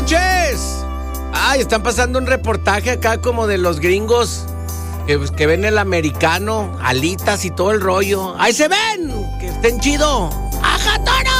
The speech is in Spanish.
noches. Ay, están pasando un reportaje acá como de los gringos que ven el americano, alitas y todo el rollo. ¡Ahí se ven! ¡Que estén chido! ¡Ajá, toro!